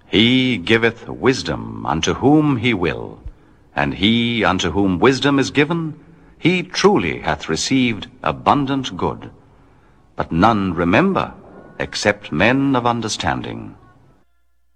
He giveth wisdom unto whom he will, and he unto whom wisdom is given, he truly hath received abundant good. But none remember, except men of understanding.